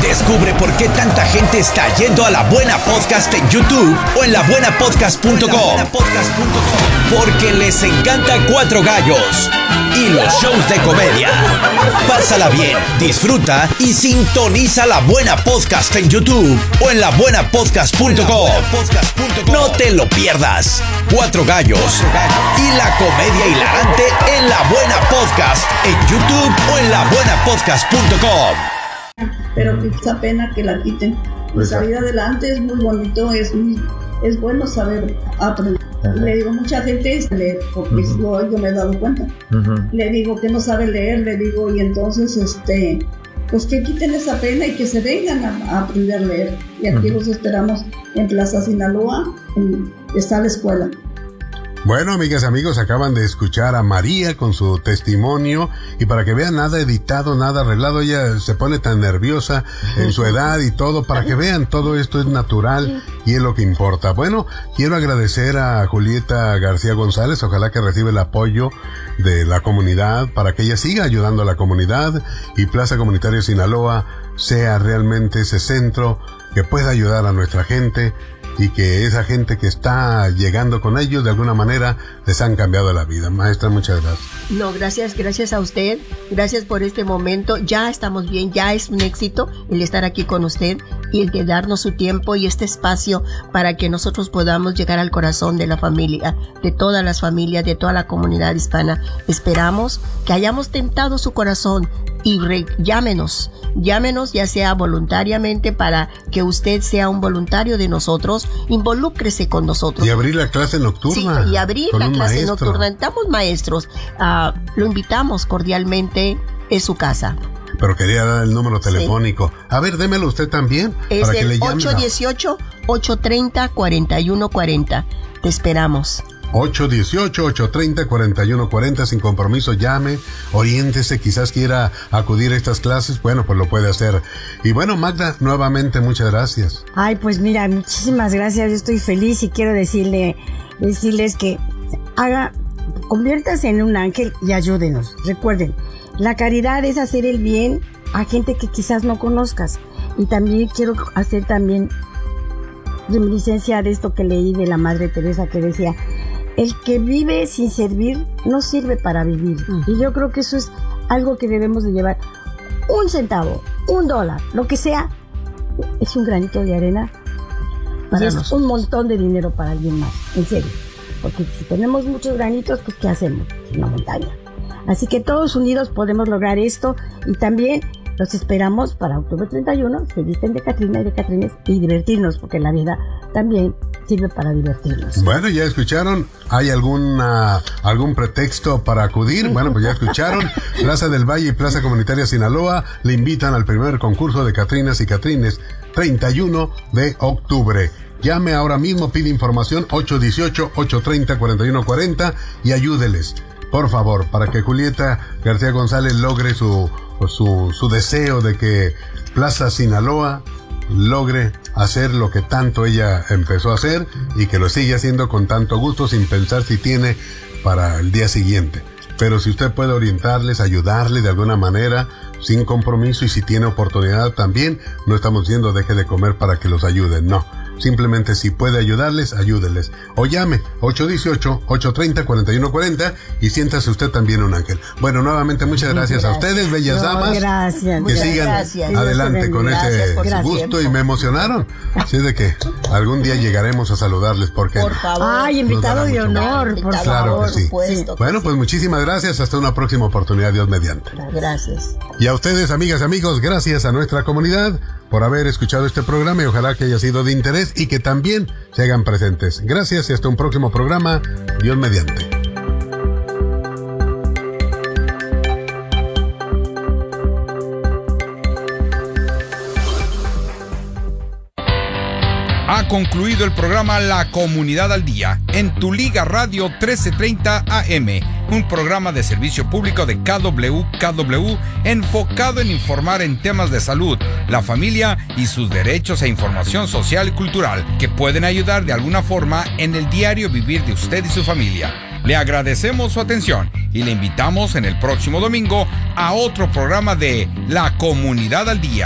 Descubre por qué tanta gente está yendo a La Buena Podcast en YouTube o en labuenapodcast.com. Porque les encanta Cuatro Gallos y los shows de comedia. Pásala bien, disfruta y sintoniza La Buena Podcast en YouTube o en labuenapodcast.com. No te lo pierdas. Cuatro Gallos y la comedia hilarante en La Buena Podcast en YouTube o en labuenapodcast.com. Pero quizá pena que la quiten. Pues salir adelante es muy bonito, es bueno saber aprender. Le digo, mucha gente lee, porque yo me he dado cuenta. Le digo que no sabe leer, le digo, y entonces pues que quiten esa pena y que se vengan a aprender a leer. Y aquí los esperamos en Plaza Sinaloa, está la escuela. Bueno, amigas y amigos, acaban de escuchar a María con su testimonio, y para que vean, nada editado, nada arreglado, ella se pone tan nerviosa en su edad y todo, para que vean, todo esto es natural y es lo que importa. Bueno, quiero agradecer a Julieta García González, ojalá que reciba el apoyo de la comunidad para que ella siga ayudando a la comunidad y Plaza Comunitaria Sinaloa sea realmente ese centro que pueda ayudar a nuestra gente, y que esa gente que está llegando con ellos de alguna manera les han cambiado la vida. Maestra, muchas gracias. No, gracias a usted, gracias por este momento. Ya estamos bien, ya es un éxito el estar aquí con usted y el de darnos su tiempo y este espacio para que nosotros podamos llegar al corazón de la familia, de todas las familias, de toda la comunidad hispana. Esperamos que hayamos tentado su corazón y llámenos ya sea voluntariamente para que usted sea un voluntario de nosotros, involúcrese con nosotros. Y abrir la clase nocturna. Sí, y abrir la clase nocturna. Necesitamos maestros. Lo invitamos cordialmente, es su casa. Pero quería dar el número telefónico. Sí. A ver, démelo usted también. Es para el 818-830-4140. Te esperamos. 818-830-4140, sin compromiso, llame, oriéntese, quizás quiera acudir a estas clases, bueno, pues lo puede hacer. Y bueno, Magda, nuevamente muchas gracias. Ay, pues mira, muchísimas gracias, yo estoy feliz y quiero decirles que conviértase en un ángel y ayúdenos. Recuerden, la caridad es hacer el bien a gente que quizás no conozcas. Y también quiero hacer reminiscencia de esto que leí de la Madre Teresa, que decía: el que vive sin servir no sirve para vivir. Y yo creo que eso es algo que debemos de llevar. Un centavo, $1, lo que sea, es un granito de arena y es un montón de dinero para alguien más, en serio. Porque si tenemos muchos granitos, pues ¿qué hacemos? Una montaña. Así que todos unidos podemos lograr esto, y también los esperamos para octubre 31, se visten de Catrina y de Catrines y divertirnos, porque la vida también sirve para divertirnos. Bueno, ya escucharon, ¿hay algún pretexto para acudir? Bueno, pues ya escucharon, Plaza del Valle y Plaza Comunitaria Sinaloa le invitan al primer concurso de Catrinas y Catrines, 31 de octubre. Llame ahora mismo, pide información, 818-830-4140 y ayúdeles, por favor, para que Julieta García González logre su deseo de que Plaza Sinaloa logre hacer lo que tanto ella empezó a hacer y que lo sigue haciendo con tanto gusto, sin pensar si tiene para el día siguiente. Pero si usted puede orientarles, ayudarles de alguna manera, sin compromiso, y si tiene oportunidad también, no estamos diciendo deje de comer para que los ayuden, no. Simplemente si puede ayudarles, ayúdeles. O llame 818-830-4140 y siéntase usted también un ángel. Bueno, nuevamente muchas gracias a ustedes, bellas damas. Gracias. Que sigan adelante con ese gusto, y me emocionaron. Así de que algún día llegaremos a saludarles, porque por favor. Ay, invitado de honor, por claro favor. Que sí. Bueno, pues muchísimas gracias, hasta una próxima oportunidad, Dios mediante. Gracias. Y a ustedes, amigas y amigos, gracias a nuestra comunidad por haber escuchado este programa, y ojalá que haya sido de interés y que también se hagan presentes. Gracias y hasta un próximo programa, Dios mediante. Ha concluido el programa La Comunidad al Día en Tu Liga Radio 1330 AM, un programa de servicio público de KWKW enfocado en informar en temas de salud, la familia y sus derechos a información social y cultural que pueden ayudar de alguna forma en el diario vivir de usted y su familia. Le agradecemos su atención y le invitamos en el próximo domingo a otro programa de La Comunidad al Día.